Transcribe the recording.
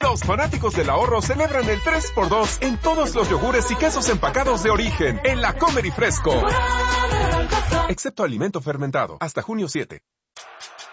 Los fanáticos del ahorro celebran el 3x2 en todos los yogures y quesos empacados de Origen en la Comer y Fresco. Excepto alimento fermentado. Hasta junio 7.